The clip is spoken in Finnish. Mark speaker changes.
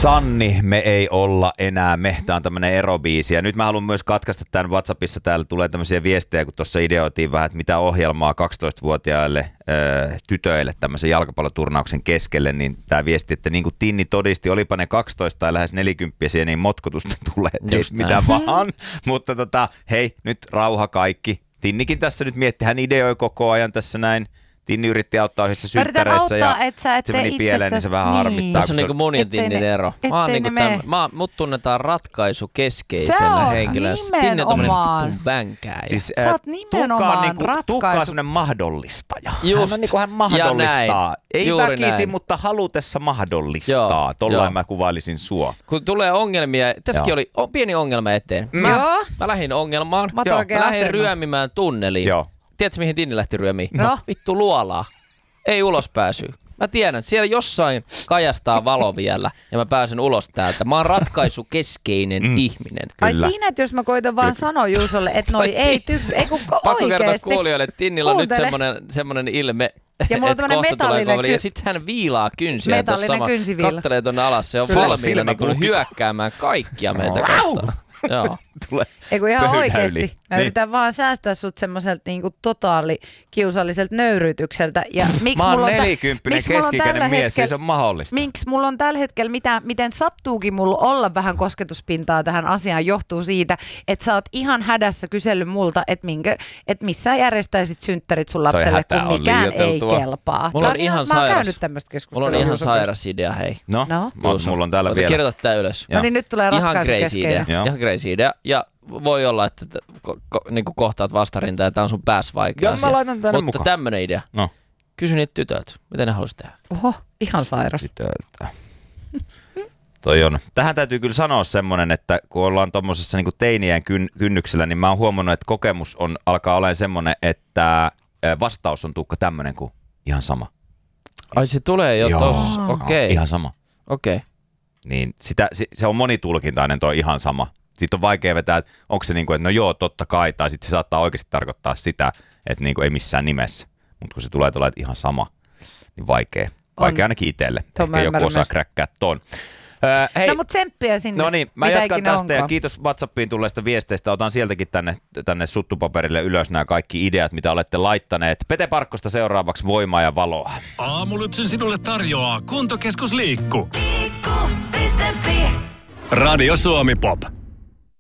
Speaker 1: Sanni, me ei olla enää me. Tämä on tämmöinen erobiisi. Ja nyt mä haluan myös katkaista tämän WhatsAppissa. Täällä tulee tämmöisiä viestejä, kun tuossa ideoitiin vähän, että mitä ohjelmaa 12-vuotiaille tytöille tämmöisen jalkapalloturnauksen keskelle. Niin tämä viesti, että niin kuin Tinni todisti, olipa ne 12 tai lähes 40, niin motkotusta tulee. Just mitä vaan. Mutta hei, nyt rauha kaikki. Tinnikin tässä nyt mietti, hän ideoi koko ajan tässä näin. Tinni yritti auttaa yhdessä synttäreissä ja se meni pieleen, niin se vähän harmittaa.
Speaker 2: Tässä on niinku mun ja Tinnin ero. Mut tunnetaan ratkaisukeskeisenä henkilönä. Tinni on tommonen vittu vänkääjä.
Speaker 1: Siis,
Speaker 3: sä oot nimenomaan
Speaker 1: Tuukka on semmonen mahdollistaja. Hän on niinku hän mahdollistaa. Ei väkisin, mutta halutessa mahdollistaa. Tollain mä kuvailisin sua.
Speaker 2: Kun tulee ongelmia, tässäkin oli pieni ongelma eteen. Mä lähdin ongelmaan. Mä lähdin ryömimään tunneliin. Tiedätkö, mihin Tinni lähti ryömiin?
Speaker 3: No.
Speaker 2: Vittu luolaa. Ei ulos pääsyä. Mä tiedän, siellä jossain kajastaa valo vielä ja mä pääsen ulos täältä. Mä oon ratkaisukeskeinen ihminen.
Speaker 3: Ai siinä, että jos mä koitan vaan sanoa Juusolle, että noi ei kun
Speaker 2: pakko kertoa kuulijoille, että Tinnillä on nyt semmonen ilme,
Speaker 3: ja mulla on tämmönen metallinen
Speaker 2: ja sit hän viilaa kynsiä.
Speaker 3: Metallinen kynsiviila.
Speaker 2: Kattelee tonne alas, se on valmiina niin hyökkäämään kaikkia meitä kohtaan. Joo.
Speaker 3: Eiku ihan oikeesti. Mä yritän vaan säästää sut semmoiselta niinku totaali kiusalliselta nöyryytykseltä. Ja miksi
Speaker 1: mä oon
Speaker 3: mulla
Speaker 1: 40 keski-ikäinen mies, ei se on mahdollista.
Speaker 3: Miksi mulla on tällä hetkellä, miten sattuukin mulla olla vähän kosketuspintaa tähän asiaan, johtuu siitä, että sä oot ihan hädässä kysellyt multa, että missä järjestäisit synttärit sun lapselle, kun mikään ei kelpaa.
Speaker 2: Mulla on ihan
Speaker 3: sairas. Mä oon käynyt tämmöistä keskustelua.
Speaker 2: Mulla on ihan sairas idea, hei.
Speaker 1: No. Mulla on täällä vielä.
Speaker 2: Kirjoita tää ylös.
Speaker 3: No niin, nyt tulee ratkaisukeskeinen.
Speaker 2: Ihan crazy idea. Ja voi olla, että niinku kohtaat vastarintaa ja tää on sun päässä vaikea asia.
Speaker 1: Mä laitan tänne mukaan.
Speaker 2: Mutta tämmönen idea.
Speaker 1: No.
Speaker 2: Kysy niitä tytöiltä. Mitä ne haluaisi tehdä?
Speaker 3: Oho, ihan sairas.
Speaker 1: Tytöiltä. Toi on. Tähän täytyy kyllä sanoa semmonen, että kun ollaan tommosessa niinku teinien kynnyksellä, niin mä oon huomannut, että kokemus alkaa olemaan semmonen, että vastaus on Tuukka tämmönen kuin ihan sama.
Speaker 2: Ai se tulee jo tossa. Okei.
Speaker 1: Ihan sama.
Speaker 2: Okei.
Speaker 1: Niin se on monitulkintainen toi ihan sama. Sitten on vaikea vetää, että onko se niinku, että no joo, totta kai, tai sitten se saattaa oikeasti tarkoittaa sitä, että niinku ei missään nimessä. Mutta kun se tulee tuolla, että ihan sama, niin vaikea ainakin itselle. Ehkä joku osaa kräkkää ton. Hei.
Speaker 3: No mut tsemppiä sinne.
Speaker 1: No niin, mä jatkan tästä
Speaker 3: onkaan.
Speaker 1: ja kiitos WhatsAppiin tulleista viesteistä. Otan sieltäkin tänne suttupaperille ylös nämä kaikki ideat, mitä olette laittaneet. Pete Parkkosta seuraavaksi Voimaa ja valoa.
Speaker 4: Aamulypsyn sinulle tarjoaa Kuntokeskus Liikku. Radio Suomi Pop.